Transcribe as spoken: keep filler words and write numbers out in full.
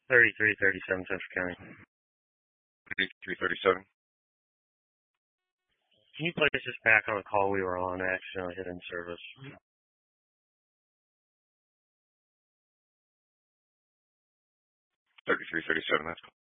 thirty-three thirty-seven Central County. thirty-three thirty-seven. Can you place us back on a call we were on? I accidentally hit in service. thirty-three thirty-seven, that's cool.